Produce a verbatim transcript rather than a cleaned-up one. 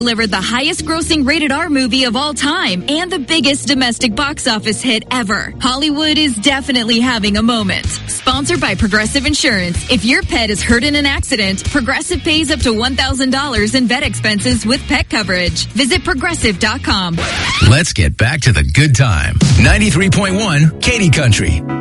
delivered the highest grossing rated R movie of all time and the biggest domestic box office hit ever. Hollywood is definitely having a moment. Sponsored by Progressive Insurance. If your pet is hurt in an accident, Progressive pays up to one thousand dollars in vet expenses with pet coverage. Visit progressive dot com. Let's get back to the good time. ninety-three point one Katy Country.